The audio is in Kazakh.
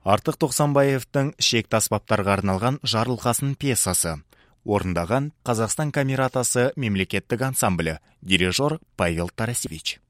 Артық Тоқсанбаевтың шекті аспаптарға арналған жарылқасын пьесасы. Орындаған Қазақстан камератасы мемлекеттік ансамблі, дирижер Павел Тарасевич.